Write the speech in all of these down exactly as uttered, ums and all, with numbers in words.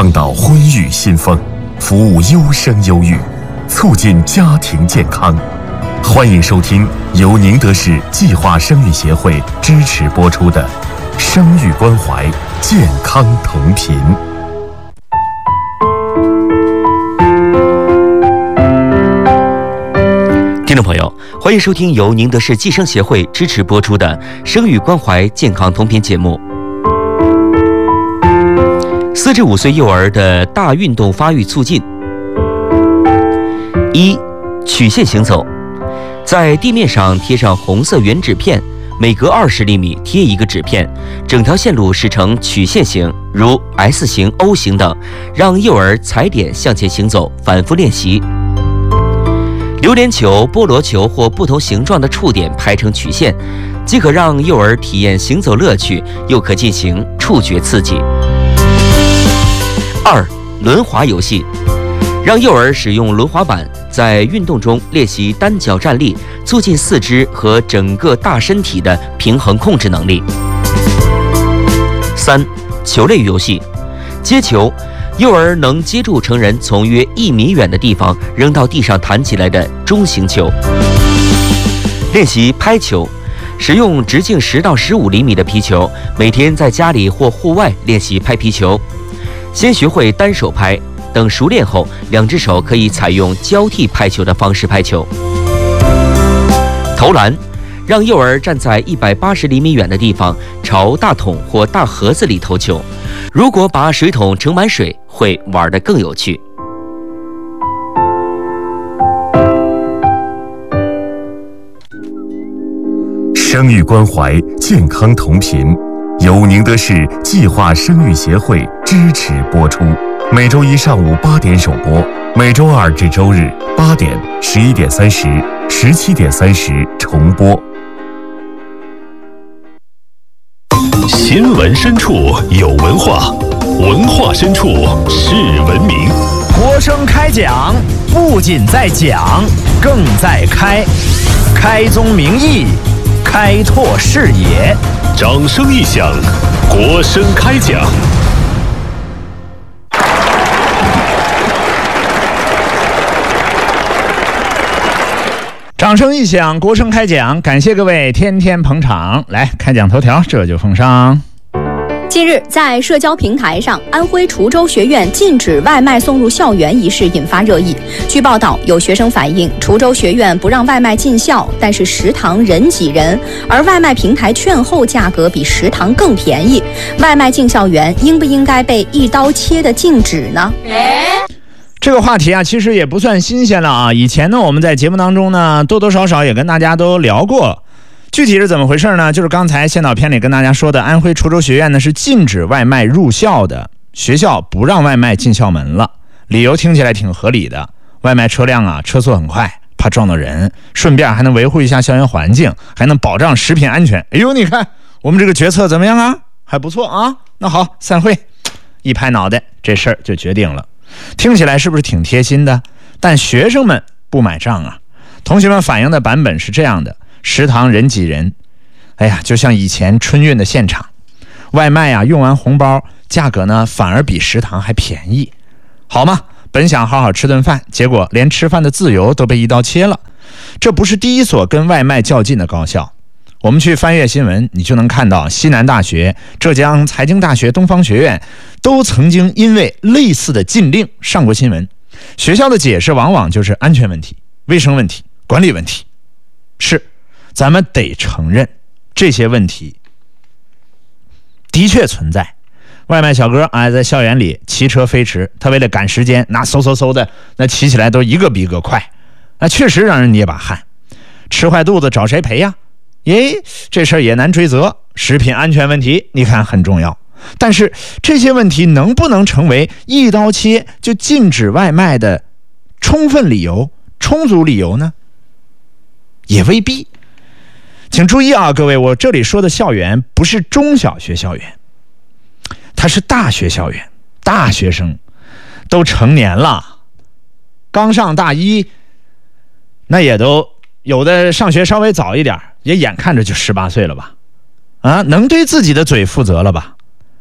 倡导婚育新风，服务优生优育，促进家庭健康。欢迎收听由宁德市计划生育协会支持播出的《生育关怀，健康同频》。 听众朋友，欢迎收听由宁德市计生协会支持播出的《生育关怀，健康同频》节目。四至五岁幼儿的大运动发育促进。一、曲线行走，在地面上贴上红色圆纸片，每隔二十厘米贴一个纸片，整条线路是呈曲线形，如 S 型、O 型等，让幼儿踩点向前行走，反复练习。榴莲球、菠萝球或不同形状的触点排成曲线，既可让幼儿体验行走乐趣，又可进行触觉刺激。二、轮滑游戏，让幼儿使用轮滑板，在运动中练习单脚站立，促进四肢和整个大身体的平衡控制能力。三、球类游戏，接球，幼儿能接住成人从约一米远的地方扔到地上弹起来的中型球。练习拍球，使用直径十到十五厘米的皮球，每天在家里或户外练习拍皮球。先学会单手拍，等熟练后，两只手可以采用交替拍球的方式拍球。投篮，让幼儿站在一百八十厘米远的地方，朝大桶或大盒子里投球。如果把水桶盛满水，会玩得更有趣。 生育关怀，健康同频，由宁德市计划生育协会支持播出。每周一上午八点首播，每周二至周日八点、十一点三十、十七点三十重播。 新闻深处有文化，文化深处是文明。 国声开讲，不仅在讲，更在开，开宗明义，开拓视野。 掌声一响，国声开讲。 掌声一响，国声开讲，感谢各位天天捧场。来，开讲头条，这就奉上。 近日，在社交平台上，安徽滁州学院禁止外卖送入校园一事引发热议。据报道，有学生反映，滁州学院不让外卖进校，但是食堂人挤人，而外卖平台券后价格比食堂更便宜。外卖进校园应不应该被一刀切的禁止呢？ 这个话题啊，其实也不算新鲜了啊。以前呢，我们在节目当中呢，多多少少也跟大家都聊过。具体是怎么回事呢？就是刚才先导片里跟大家说的，安徽滁州学院呢是禁止外卖入校的，学校不让外卖进校门了。理由听起来挺合理的，外卖车辆啊车速很快，怕撞到人，顺便还能维护一下校园环境，还能保障食品安全。哎呦，你看我们这个决策怎么样啊？还不错啊。那好，散会。一拍脑袋，这事儿就决定了。听起来是不是挺贴心的？但学生们不买账啊。同学们反映的版本是这样的：食堂人挤人，哎呀，就像以前春运的现场，外卖啊用完红包，价格呢反而比食堂还便宜。好吗？本想好好吃顿饭，结果连吃饭的自由都被一刀切了。这不是第一所跟外卖较劲的高校。我们去翻阅新闻，你就能看到西南大学、浙江财经大学、东方学院都曾经因为类似的禁令上过新闻。学校的解释往往就是安全问题、卫生问题、管理问题。是，咱们得承认这些问题的确存在。外卖小哥啊，在校园里骑车飞驰，他为了赶时间，那嗖嗖嗖的，那骑起来都一个比一个快，那确实让人捏把汗。吃坏肚子找谁赔呀？耶，这事儿也难追责。食品安全问题，你看很重要。但是这些问题能不能成为一刀切就禁止外卖的充分理由、充足理由呢？也未必。请注意啊，各位，我这里说的校园不是中小学校园，它是大学校园，大学生都成年了，刚上大一，那也都有的上学稍微早一点，也眼看着就十八岁了吧？啊，能对自己的嘴负责了吧？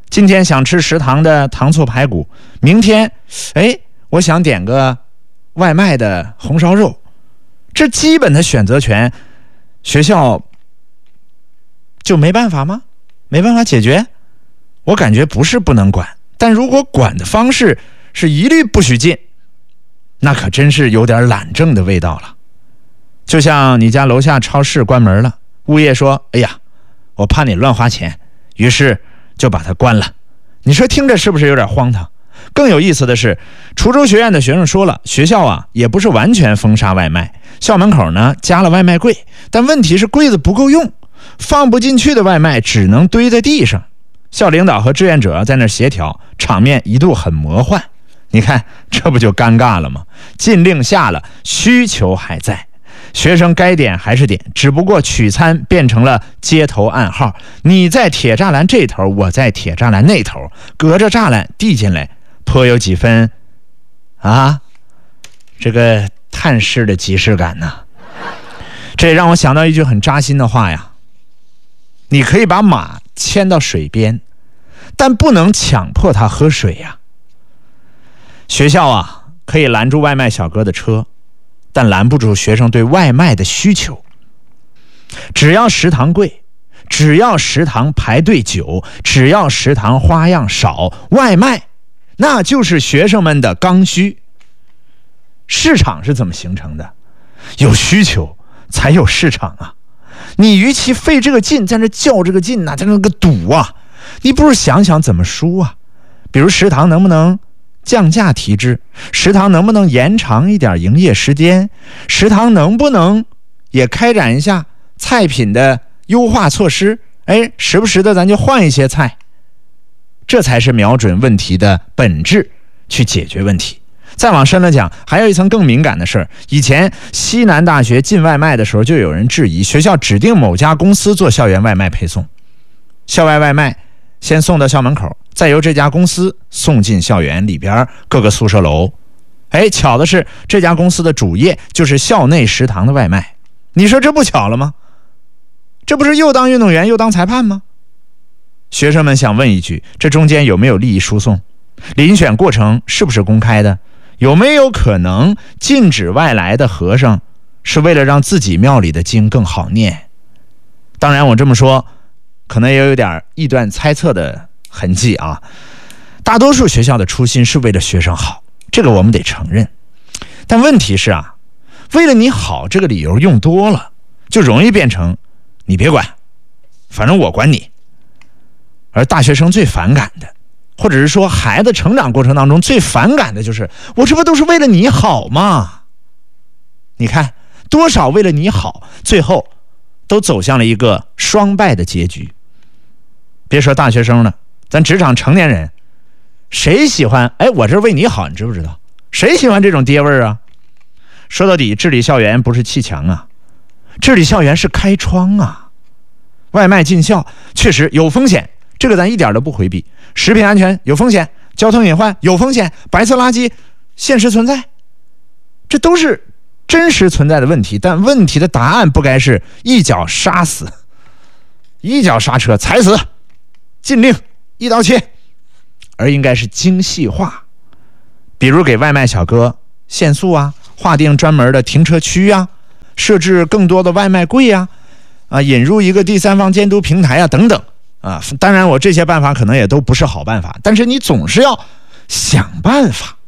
今天想吃食堂的糖醋排骨，明天哎我想点个外卖的红烧肉，这基本的选择权学校就没办法吗？没办法解决？我感觉不是不能管，但如果管的方式是一律不许进，那可真是有点懒政的味道了。就像你家楼下超市关门了，物业说哎呀我怕你乱花钱，于是就把它关了。你说听着是不是有点荒唐？更有意思的是，滁州学院的学生说了，学校啊也不是完全封杀外卖，校门口呢加了外卖柜，但问题是柜子不够用，放不进去的外卖只能堆在地上。校领导和志愿者在那协调，场面一度很魔幻。你看这不就尴尬了吗？禁令下了，需求还在，学生该点还是点，只不过取餐变成了街头暗号，你在铁栅栏这头，我在铁栅栏那头，隔着栅栏递进来，颇有几分啊这个探视的即视感呢。这也让我想到一句很扎心的话呀，你可以把马牵到水边，但不能强迫他喝水呀。学校啊可以拦住外卖小哥的车，但拦不住学生对外卖的需求。只要食堂贵，只要食堂排队久，只要食堂花样少，外卖那就是学生们的刚需。市场是怎么形成的？有需求才有市场啊！你与其费这个劲在那较这个劲呐、啊，在那个赌啊，你不如想想怎么输啊。比如食堂能不能降价提质，食堂能不能延长一点营业时间，食堂能不能也开展一下菜品的优化措施，哎，时不时的咱就换一些菜，这才是瞄准问题的本质去解决问题。再往深了讲，还有一层更敏感的事儿。以前西南大学禁外卖的时候，就有人质疑学校指定某家公司做校园外卖配送，校外外卖先送到校门口，再由这家公司送进校园里边各个宿舍楼。哎，巧的是这家公司的主业就是校内食堂的外卖。你说这不巧了吗？这不是又当运动员又当裁判吗？学生们想问一句，这中间有没有利益输送？遴选过程是不是公开的？有没有可能禁止外来的和尚是为了让自己庙里的经更好念？当然我这么说可能也有点臆断猜测的痕迹啊。大多数学校的初心是为了学生好，这个我们得承认。但问题是啊，为了你好这个理由用多了，就容易变成你别管，反正我管你。而大学生最反感的，或者是说孩子成长过程当中最反感的就是我这不都是为了你好吗？你看多少为了你好，最后都走向了一个双败的结局。别说大学生了，咱职场成年人谁喜欢哎我这为你好，你知不知道？谁喜欢这种爹味儿啊？说到底治理校园不是砌墙啊，治理校园是开窗啊。外卖进校确实有风险，这个咱一点都不回避。食品安全有风险，交通隐患有风险，白色垃圾现实存在，这都是真实存在的问题。但问题的答案不该是一脚杀死，一脚刹车踩死，禁令一刀切，而应该是精细化。比如给外卖小哥限速啊，划定专门的停车区啊，设置更多的外卖柜啊，啊，引入一个第三方监督平台啊，等等啊。当然我这些办法可能也都不是好办法，但是你总是要想办法。